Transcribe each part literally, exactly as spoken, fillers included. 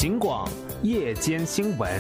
警广夜间新闻。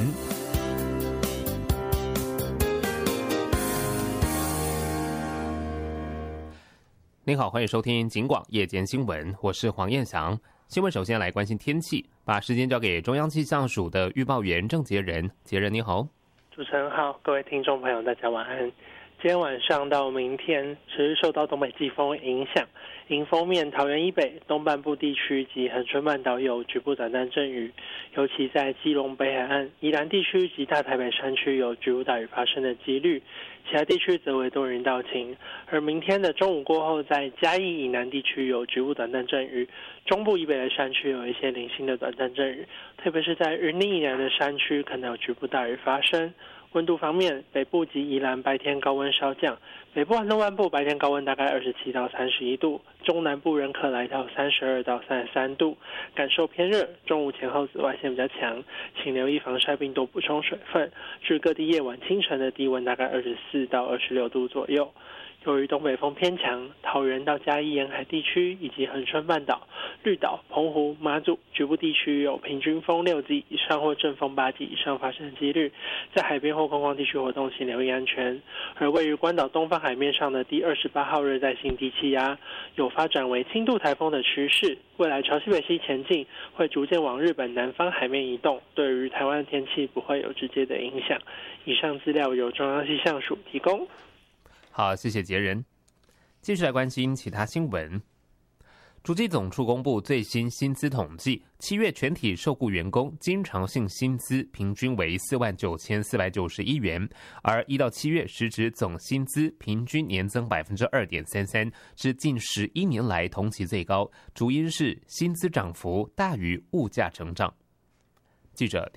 您好，欢迎收听警广夜间新闻，我是黄彦翔。新闻首先来关心天气，把时间交给中央气象署的预报员郑杰仁。杰仁你好。 主持人好，各位听众朋友大家晚安。今天晚上到明天持续受到东北季风影响，迎风面桃园以北东半部地区及恒春半岛有局部短暂阵雨，尤其在基隆北海岸、宜兰地区及大台北山区有局部大雨发生的几率，其他地区则为多云到晴。而明天的中午过后，在嘉义以南地区有局部短暂阵雨，中部以北的山区有一些零星的短暂阵雨，特别是在云林以南的山区可能有局部大雨发生。温度方面，北部及宜兰白天高温稍降，北部和东半部白天高温大概二十七到三十一度，中南部仍可来到三十二到三十三度，感受偏热。中午前后紫外线比较强，请留意防晒并多补充水分。至于各地夜晚清晨的低温大概二十四到二十六度左右。由于东北风偏强，桃园到嘉义沿海地区以及恒春半岛、绿岛、澎湖、马祖局部地区有平均风六级以上或阵风八级以上发生的几率，在海边或空旷地区活动请留意安全。而位于关岛东方海面上的第二十八号热带性低气压有发展为轻度台风的趋势，未来朝西北西前进，会逐渐往日本南方海面移动，对于台湾的天气不会有直接的影响。以上资料由中央气象署提供。 好，谢谢杰仁。继续来关心其他新闻。主计总处公布最新薪资统计，七月全体受雇员工经常性薪资平均为四万九千四百九十一元，而一到七月实质总薪资平均年增百分之二点三三，是近十一年来同期最高，主因是薪资涨幅大于物价成长。记者